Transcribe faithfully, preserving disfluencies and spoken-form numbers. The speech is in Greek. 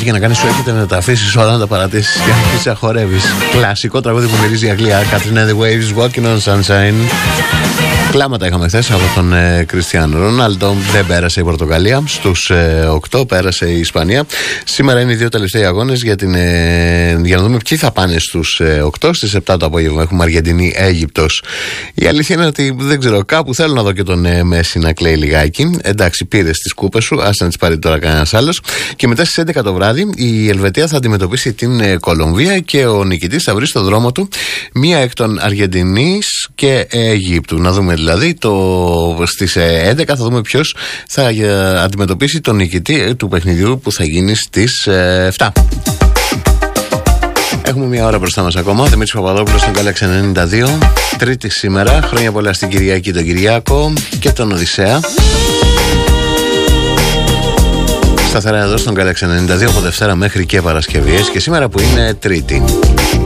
βράδυ για να κάνεις σου έρχεται να τα αφήσεις όλα, να τα παρατήσεις και να αρχίσεις να χορεύεις. Κλασικό τραγούδι που μυρίζει η Αγγλία. Katrina the Waves, Walking on Sunshine. Κλάματα είχαμε χθες από τον Κριστιάνο Ρονάλντο. Δεν πέρασε η Πορτογαλία. Στους ε, οκτώ πέρασε η Ισπανία. Σήμερα είναι οι δύο τελευταίοι αγώνες για, την, ε, για να δούμε ποιοι θα πάνε στους ε, οκτώ. Στις επτά το απόγευμα έχουμε Αργεντινή, Αίγυπτος. Η αλήθεια είναι ότι δεν ξέρω, κάπου θέλω να δω και τον ε, Μέση να κλαίει λιγάκι. Εντάξει, πήρες τις κούπες σου, άσε να τις πάρει τώρα κανένας άλλος. Και μετά στις έντεκα το βράδυ η Ελβετία θα αντιμετωπίσει την ε, Κολομβία και ο νικητής θα βρει στο δρόμο του μία εκ των Αργεντινής και Αιγύπτου. Να δούμε δηλαδή το, στις έντεκα θα δούμε ποιος θα ε, αντιμετωπίσει τον νικητή ε, του παιχνιδιού που θα γίνει στις ε, επτά. Έχουμε μια ώρα μπροστά μας ακόμα. Δημήτρης Παπαδόπουλος στον Galaxy ενενήντα δύο. Τρίτη σήμερα. Χρόνια πολλά στην Κυριακή, τον Κυριάκο και τον Οδυσσέα. Σταθερά εδώ στον Galaxy ενενήντα δύο από Δευτέρα μέχρι και Παρασκευές. Και σήμερα που είναι Τρίτη.